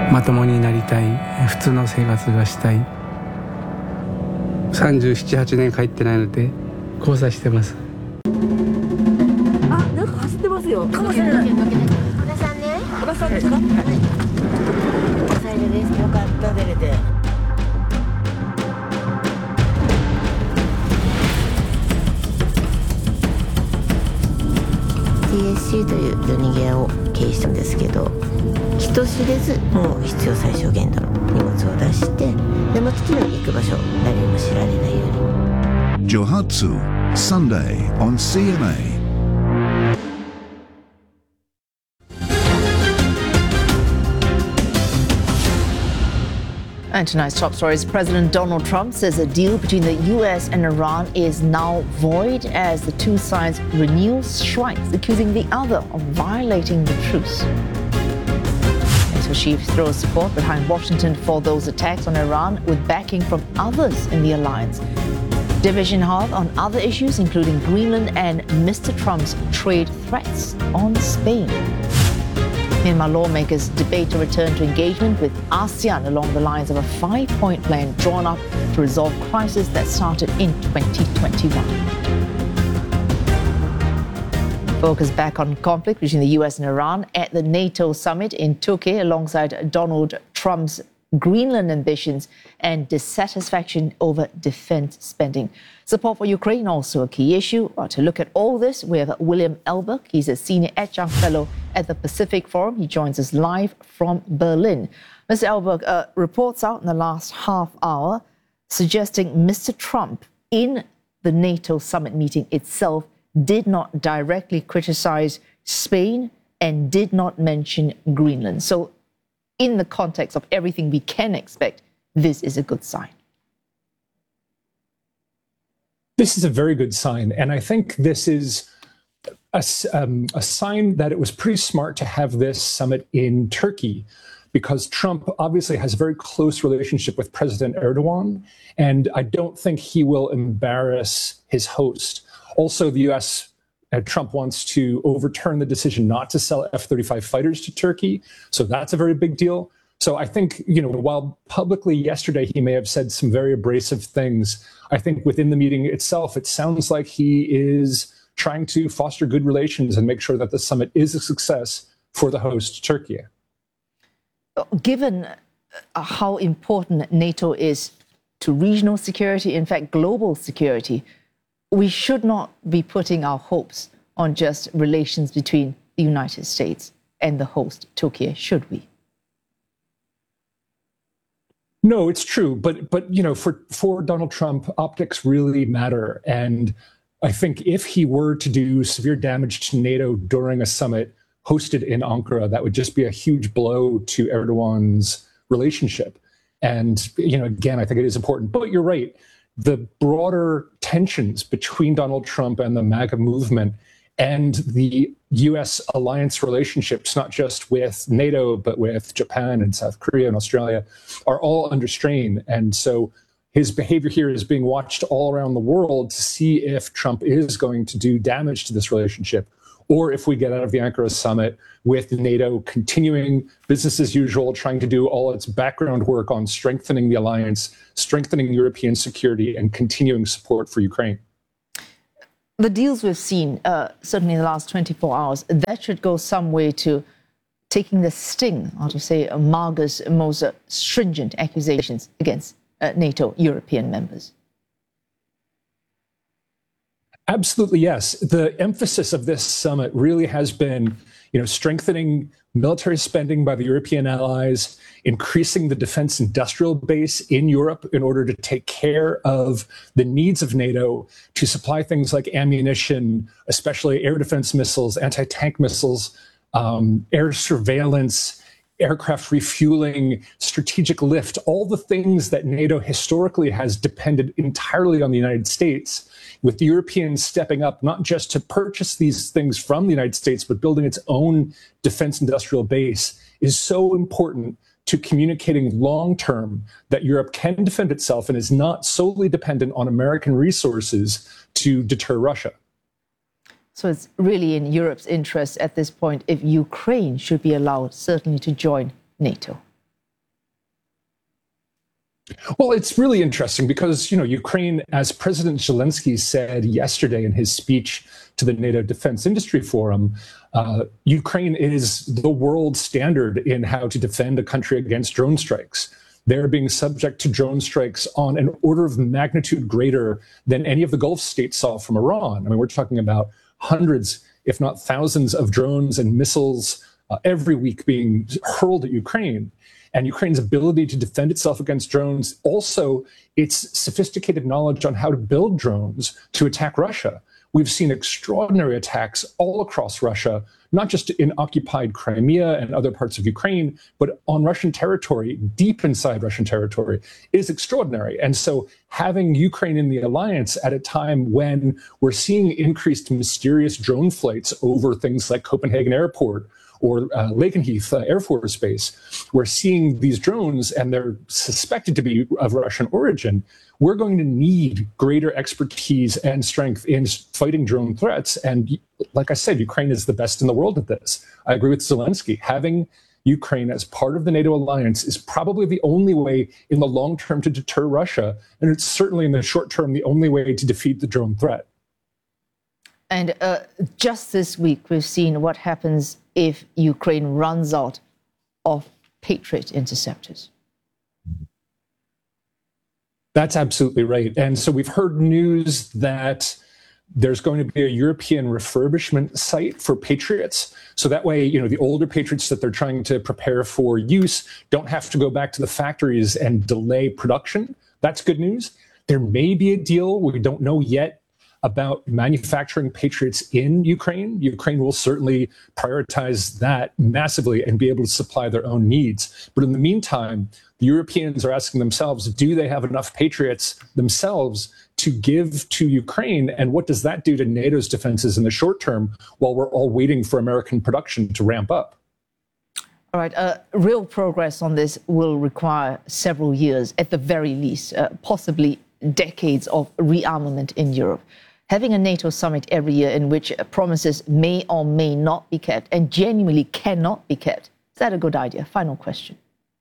まともになりたい、普通の生活がしたい。37、8年帰ってないので交差してます。 あ、なんか走ってますよ。かもしれない。 小田さんね。 小田さんですか？ サイドです。よかった出れて。TSC という夜逃げ屋を経営したんですけど、人知れずもう必要最小限度の荷物を出して、でも次の行く場所誰にも知られないように。 Johatsu, Sunday on CMA. And tonight's top stories, President Donald Trump says a deal between the US and Iran is now void as the two sides renew strikes, accusing the other of violating the truce. NATO chief throws support behind Washington for those attacks on Iran with backing from others in the alliance. Division held on other issues, including Greenland and Mr. Trump's trade threats on Spain. Myanmar lawmakers debate a return to engagement with ASEAN along the lines of a 5-point plan drawn up to resolve crisis that started in 2021. Focus back on conflict between the US and Iran at the NATO summit in Turkey alongside Donald Trump's Greenland ambitions and dissatisfaction over defense spending. Support for Ukraine also a key issue. To look at all this, we have William Elberg. He's a senior adjunct fellow at the Pacific Forum. He joins us live from Berlin. Mr. Elberg, reports out in the last half hour suggesting Mr. Trump in the NATO summit meeting itself did not directly criticize Spain and did not mention Greenland. So in the context of everything we can expect, this is a good sign. This is a very good sign. And I think this is a sign that it was pretty smart to have this summit in Turkey, because Trump obviously has a very close relationship with President Erdogan, and I don't think he will embarrass his host. Also, the U.S. Trump wants to overturn the decision not to sell F-35 fighters to Turkey. So that's a very big deal. So I think, while publicly yesterday he may have said some very abrasive things, I think within the meeting itself, it sounds like he is trying to foster good relations and make sure that the summit is a success for the host, Turkey. Given how important NATO is to regional security, in fact, global security, we should not be putting our hopes on just relations between the United States and the host, Turkey, should we? No, it's true. But for Donald Trump, optics really matter. And I think if he were to do severe damage to NATO during a summit hosted in Ankara, that would just be a huge blow to Erdogan's relationship. And, again, I think it is important. But you're right. The broader tensions between Donald Trump and the MAGA movement and the U.S. alliance relationships, not just with NATO, but with Japan and South Korea and Australia, are all under strain. And so his behavior here is being watched all around the world to see if Trump is going to do damage to this relationship, or if we get out of the Ankara summit with NATO continuing business as usual, trying to do all its background work on strengthening the alliance, strengthening European security, and continuing support for Ukraine. The deals we've seen, certainly in the last 24 hours, that should go some way to taking the sting out of, say, MAGA's most stringent accusations against NATO European members. Absolutely, yes. The emphasis of this summit really has been, strengthening military spending by the European allies, increasing the defense industrial base in Europe in order to take care of the needs of NATO to supply things like ammunition, especially air defense missiles, anti-tank missiles, air surveillance, aircraft refueling, strategic lift, all the things that NATO historically has depended entirely on the United States, with the Europeans stepping up not just to purchase these things from the United States, but building its own defense industrial base, is so important to communicating long-term that Europe can defend itself and is not solely dependent on American resources to deter Russia. So it's really in Europe's interest at this point if Ukraine should be allowed, certainly, to join NATO. Well, it's really interesting because, Ukraine, as President Zelensky said yesterday in his speech to the NATO Defense Industry Forum, Ukraine is the world standard in how to defend a country against drone strikes. They're being subject to drone strikes on an order of magnitude greater than any of the Gulf states saw from Iran. I mean, we're talking about hundreds, if not thousands, of drones and missiles every week being hurled at Ukraine. And Ukraine's ability to defend itself against drones, also its sophisticated knowledge on how to build drones to attack Russia. We've seen extraordinary attacks all across Russia, not just in occupied Crimea and other parts of Ukraine, but on Russian territory, deep inside Russian territory, is extraordinary. And so having Ukraine in the alliance at a time when we're seeing increased mysterious drone flights over things like Copenhagen Airport or Lakenheath Air Force Base, we're seeing these drones and they're suspected to be of Russian origin. We're going to need greater expertise and strength in fighting drone threats. And like I said, Ukraine is the best in the world at this. I agree with Zelensky. Having Ukraine as part of the NATO alliance is probably the only way in the long term to deter Russia. And it's certainly in the short term, the only way to defeat the drone threat. And just this week, we've seen what happens if Ukraine runs out of Patriot interceptors. That's absolutely right. And so we've heard news that there's going to be a European refurbishment site for Patriots. So that way, the older Patriots that they're trying to prepare for use don't have to go back to the factories and delay production. That's good news. There may be a deal. We don't know yet about manufacturing Patriots in Ukraine. Ukraine will certainly prioritize that massively and be able to supply their own needs. But in the meantime, the Europeans are asking themselves, do they have enough Patriots themselves to give to Ukraine? And what does that do to NATO's defenses in the short term while we're all waiting for American production to ramp up? All right, real progress on this will require several years, at the very least, possibly decades of rearmament in Europe. Having a NATO summit every year in which promises may or may not be kept and genuinely cannot be kept, is that a good idea? Final question.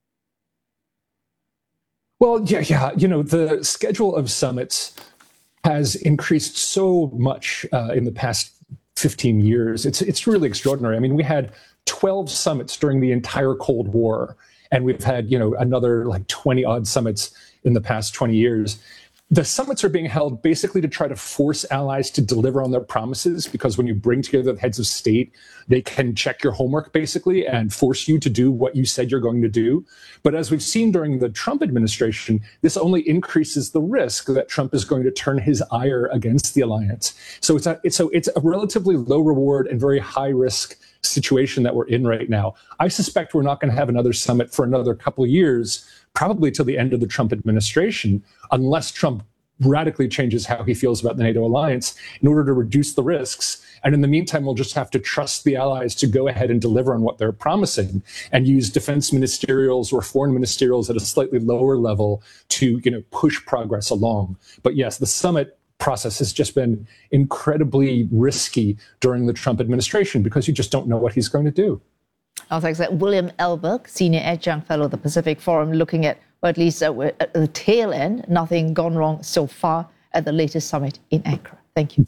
Well, yeah. The schedule of summits has increased so much in the past 15 years. It's really extraordinary. I mean, we had 12 summits during the entire Cold War, and we've had, another like 20 odd summits in the past 20 years. The summits are being held basically to try to force allies to deliver on their promises, because when you bring together the heads of state, they can check your homework basically and force you to do what you said you're going to do. But as we've seen during the Trump administration, this only increases the risk that Trump is going to turn his ire against the alliance. So it's a relatively low reward and very high risk situation that we're in right now. I suspect we're not going to have another summit for another couple of years, probably till the end of the Trump administration, unless Trump radically changes how he feels about the NATO alliance in order to reduce the risks. And in the meantime, we'll just have to trust the allies to go ahead and deliver on what they're promising and use defense ministerials or foreign ministerials at a slightly lower level to, push progress along. But yes, the summit process has just been incredibly risky during the Trump administration because you just don't know what he's going to do. Our thanks to William Elberg, Senior Adjunct Fellow at the Pacific Forum, looking at, or at least at the tail end, nothing gone wrong so far at the latest summit in Ankara. Thank you.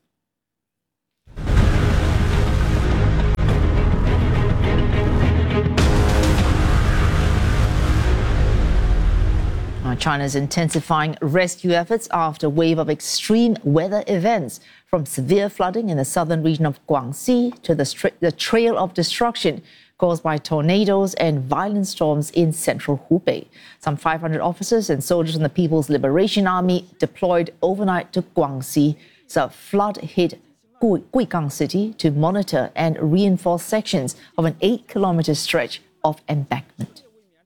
China's intensifying rescue efforts after a wave of extreme weather events, from severe flooding in the southern region of Guangxi to the trail of destruction caused by tornadoes and violent storms in central Hubei. Some 500 officers and soldiers from the People's Liberation Army deployed overnight to Guangxi, a flood-hit Guigang City, to monitor and reinforce sections of an 8-kilometer stretch of embankment.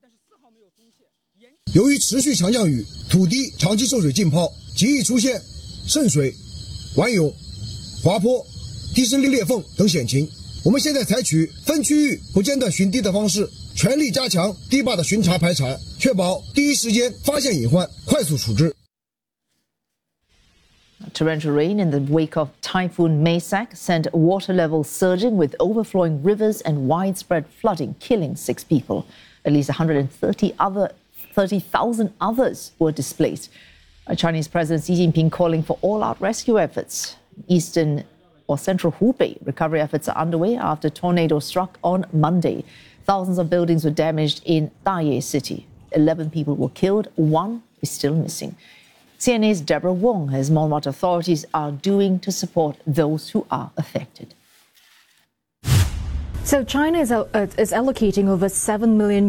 由于持续强降雨，土地长期受水浸泡，极易出现渗水、顽涌、滑坡、地势力裂缝等险情。我们现在采取分区域不间断巡堤的方式，全力加强堤坝的巡查排查，确保第一时间发现隐患，快速处置。 Torrential rain in the wake of Typhoon Maysak sent water levels surging, with overflowing rivers and widespread flooding killing 6 people. At least 130 30,000 others were displaced. Chinese President Xi Jinping calling for all-out rescue efforts. Eastern or central Hubei recovery efforts are underway after tornado struck on Monday. Thousands of buildings were damaged in Daya City. 11 people were killed. One is still missing. CNA's Deborah Wong has more what authorities are doing to support those who are affected. So China is allocating over $7 million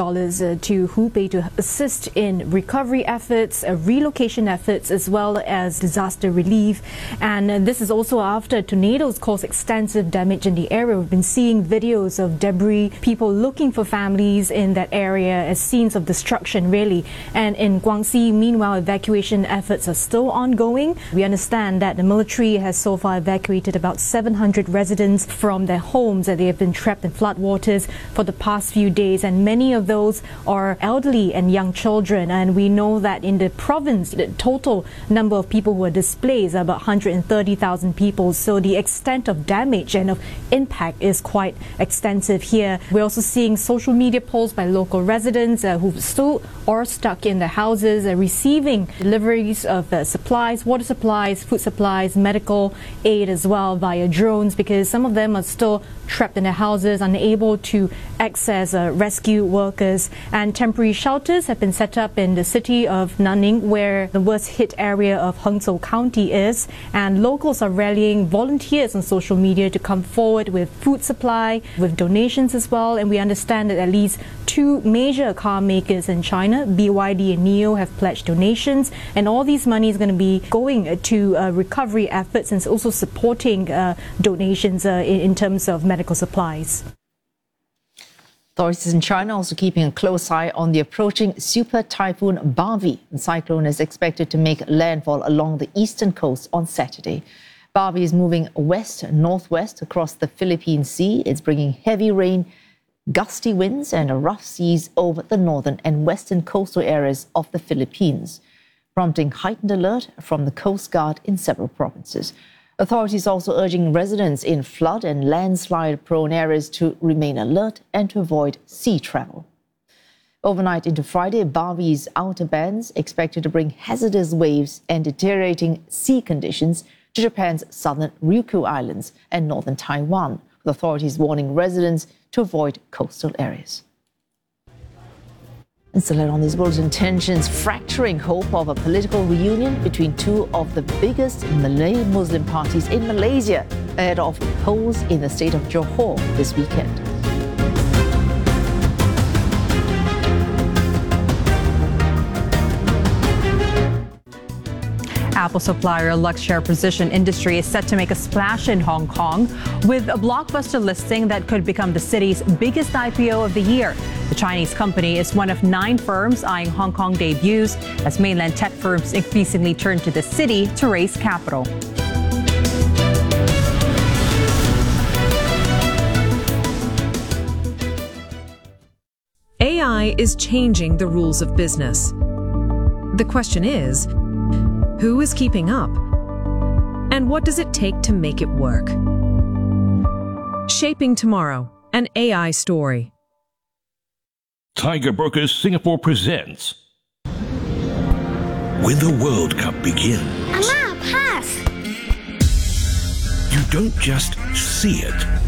to Hubei to assist in recovery efforts, relocation efforts, as well as disaster relief. And this is also after tornadoes caused extensive damage in the area. We've been seeing videos of debris, people looking for families in that area as scenes of destruction, really. And in Guangxi, meanwhile, evacuation efforts are still ongoing. We understand that the military has so far evacuated about 700 residents from their homes that they have been trapped in floodwaters for the past few days, and many of those are elderly and young children. And we know that in the province, the total number of people who are displaced are about 130,000 people. So the extent of damage and of impact is quite extensive here. We're also seeing social media posts by local residents who still are stuck in their houses, receiving deliveries of supplies, water supplies, food supplies, medical aid as well via drones, because some of them are still trapped in their houses, unable to access rescue workers. And temporary shelters have been set up in the city of Nanning, where the worst hit area of Hangzhou County is. And locals are rallying volunteers on social media to come forward with food supply, with donations as well. And we understand that at least two major car makers in China, BYD and NIO, have pledged donations. And all these money is going to be going to recovery efforts and also supporting donations in terms of medical supplies. Authorities in China also keeping a close eye on the approaching super typhoon Barbie. The cyclone is expected to make landfall along the eastern coast on Saturday. Barbie is moving west-northwest across the Philippine Sea. It's bringing heavy rain, gusty winds and rough seas over the northern and western coastal areas of the Philippines, prompting heightened alert from the Coast Guard in several provinces. Authorities also urging residents in flood and landslide-prone areas to remain alert and to avoid sea travel. Overnight into Friday, Barbie's outer bands expected to bring hazardous waves and deteriorating sea conditions to Japan's southern Ryukyu Islands and northern Taiwan, with authorities warning residents to avoid coastal areas. And still on this bulletin, tensions fracturing hope of a political reunion between two of the biggest Malay Muslim parties in Malaysia ahead of polls in the state of Johor this weekend. Apple supplier Luxshare Precision Industry is set to make a splash in Hong Kong with a blockbuster listing that could become the city's biggest IPO of the year. The Chinese company is one of 9 firms eyeing Hong Kong debuts as mainland tech firms increasingly turn to the city to raise capital. AI is changing the rules of business. The question is, who is keeping up? And what does it take to make it work? Shaping Tomorrow, an AI story. Tiger Brokers Singapore presents. When the World Cup begins, Mama, pass! you don't just see it.